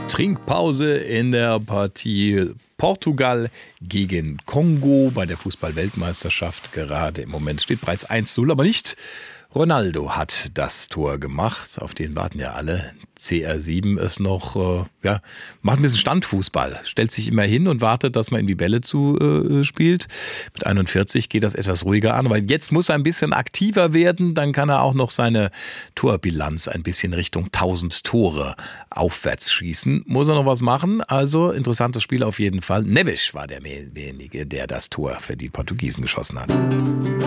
Trinkpause in der Partie Portugal gegen Kongo bei der Fußball-Weltmeisterschaft. Gerade im Moment steht bereits 1:0, aber nicht Ronaldo hat das Tor gemacht. Auf den warten ja alle. CR7 ist noch, macht ein bisschen Standfußball. Stellt sich immer hin und wartet, dass man ihm die Bälle zuspielt. Mit 41 geht das etwas ruhiger an. Aber jetzt muss er ein bisschen aktiver werden. Dann kann er auch noch seine Torbilanz ein bisschen Richtung 1000 Tore aufwärts schießen. Muss er noch was machen? Also interessantes Spiel auf jeden Fall. Neves war derjenige, der das Tor für die Portugiesen geschossen hat.